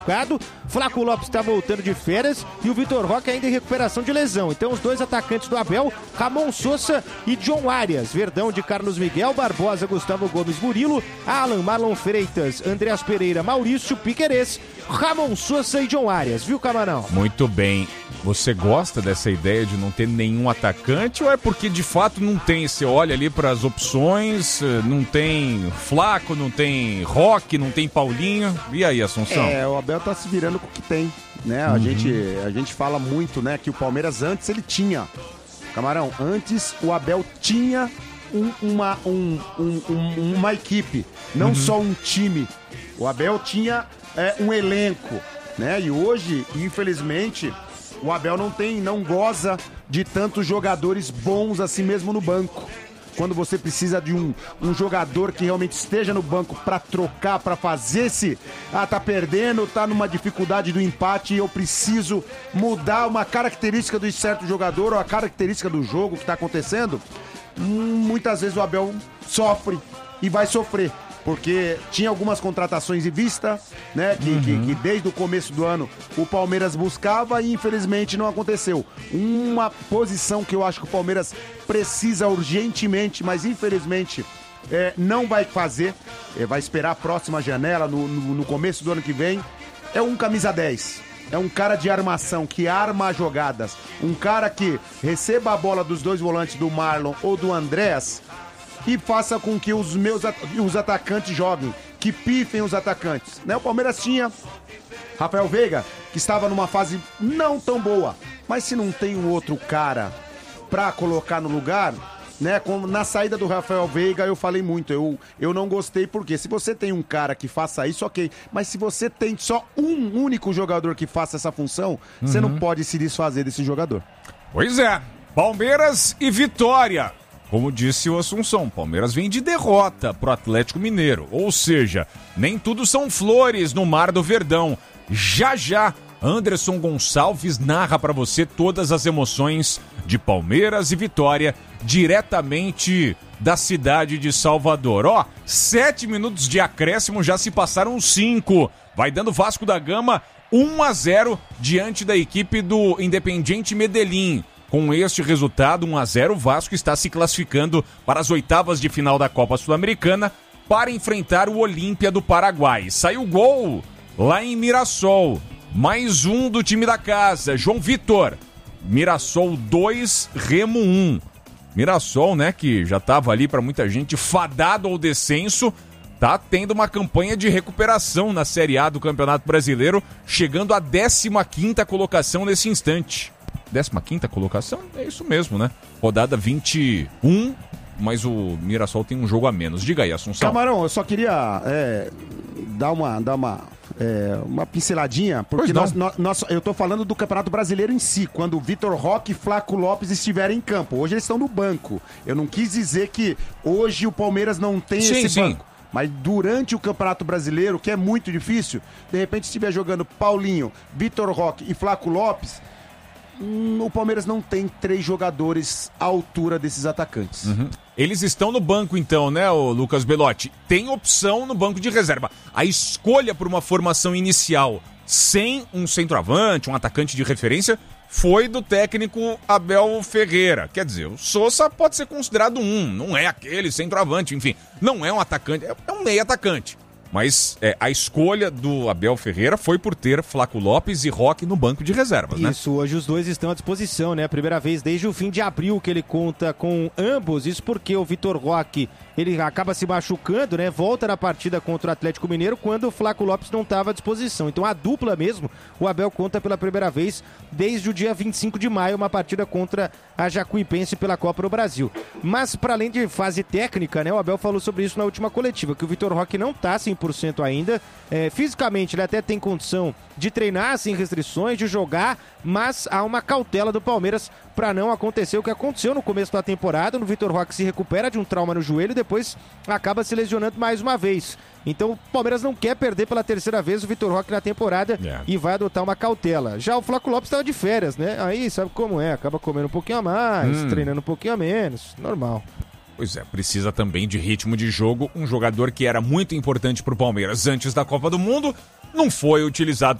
Flaco Lopes está voltando de férias e o Vitor Roque ainda em recuperação de lesão. Então os dois atacantes do Abel, Ramon Sosa e John Arias. Verdão de Carlos Miguel, Barbosa, Gustavo Gomes, Murilo, Alan, Marlon Freitas, Andreas Pereira, Maurício, Piquerez, Ramon Sosa e John Arias. Viu, Camarão? Muito bem. Você gosta dessa ideia de não ter nenhum atacante ou é porque de fato não tem? Você olha ali para as opções, não tem Flaco, não tem Roque, não tem Paulinho. E aí, Assunção? O Abel tá se virando com o que tem, né? A gente fala muito, né, que o Palmeiras antes ele tinha. Camarão, antes o Abel tinha uma equipe, não só um time. O Abel tinha um elenco, né? E hoje, infelizmente, o Abel não goza de tantos jogadores bons assim mesmo no banco. Quando você precisa de um jogador que realmente esteja no banco para trocar, para fazer tá perdendo, tá numa dificuldade do empate e eu preciso mudar uma característica do certo jogador ou a característica do jogo que tá acontecendo, muitas vezes o Abel sofre e vai sofrer. Porque tinha algumas contratações em vista, né? Que desde o começo do ano o Palmeiras buscava e infelizmente não aconteceu. Uma posição que eu acho que o Palmeiras precisa urgentemente, mas infelizmente não vai fazer. Vai esperar a próxima janela, no começo do ano que vem. É um camisa 10. É um cara de armação, que arma jogadas. Um cara que receba a bola dos dois volantes, do Marlon ou do Andrés, e faça com que os atacantes joguem, que pifem os atacantes, né? O Palmeiras tinha Rafael Veiga, que estava numa fase não tão boa, mas se não tem um outro cara pra colocar no lugar, né? Na saída do Rafael Veiga eu falei muito, eu não gostei, porque se você tem um cara que faça isso, ok, mas se você tem só um único jogador que faça essa função, você não pode se desfazer desse jogador. Pois é, Palmeiras e Vitória. Como disse o Assunção, Palmeiras vem de derrota pro Atlético Mineiro. Ou seja, nem tudo são flores no Mar do Verdão. Já, Anderson Gonçalves narra para você todas as emoções de Palmeiras e Vitória, diretamente da cidade de Salvador. 7 minutos de acréscimo, já se passaram 5. Vai dando Vasco da Gama 1-0 diante da equipe do Independiente Medellín. Com este resultado, 1-0, o Vasco está se classificando para as oitavas de final da Copa Sul-Americana para enfrentar o Olímpia do Paraguai. Saiu gol lá em Mirassol. Mais um do time da casa, João Vitor. Mirassol 2, Remo 1. Mirassol, né, que já estava ali para muita gente fadado ao descenso, tá tendo uma campanha de recuperação na Série A do Campeonato Brasileiro, chegando à 15ª colocação nesse instante. 15ª colocação? É isso mesmo, né? Rodada 21, mas o Mirassol tem um jogo a menos. Diga aí, Assunção. Camarão, eu só queria dar uma pinceladinha, porque eu tô falando do Campeonato Brasileiro em si, quando o Vitor Roque e Flaco Lopes estiverem em campo. Hoje eles estão no banco. Eu não quis dizer que hoje o Palmeiras não tem esse banco. Mas durante o Campeonato Brasileiro, que é muito difícil, de repente estiver jogando Paulinho, Vitor Roque e Flaco Lopes, o Palmeiras não tem 3 jogadores à altura desses atacantes. Eles estão no banco então, né, o Lucas Belotti? Tem opção no banco de reserva. A escolha por uma formação inicial sem um centroavante, um atacante de referência, foi do técnico Abel Ferreira. Quer dizer, o Sosa pode ser considerado não é aquele centroavante, enfim, não é um atacante, é um meio atacante. Mas a escolha do Abel Ferreira foi por ter Flaco Lopes e Roque no banco de reservas, né? Isso, hoje os dois estão à disposição, né? A primeira vez desde o fim de abril que ele conta com ambos. Isso porque o Vitor Roque, ele acaba se machucando, né? Volta na partida contra o Atlético Mineiro quando o Flaco Lopes não estava à disposição. Então a dupla mesmo, o Abel conta pela primeira vez desde o dia 25 de maio, uma partida contra a Jacuipense pela Copa do Brasil. Mas para além de fase técnica, né? O Abel falou sobre isso na última coletiva, que o Vitor Roque não está 100% ainda. Fisicamente ele até tem condição de treinar sem restrições, de jogar, mas há uma cautela do Palmeiras para não acontecer o que aconteceu no começo da temporada. O Vitor Roque se recupera de um trauma no joelho e depois acaba se lesionando mais uma vez. Então o Palmeiras não quer perder pela terceira vez o Vitor Roque na temporada e vai adotar uma cautela. Já o Flaco Lopes estava de férias, né? Aí sabe como é, acaba comendo um pouquinho a mais, treinando um pouquinho a menos, normal. Pois é, precisa também de ritmo de jogo. Um jogador que era muito importante para o Palmeiras antes da Copa do Mundo não foi utilizado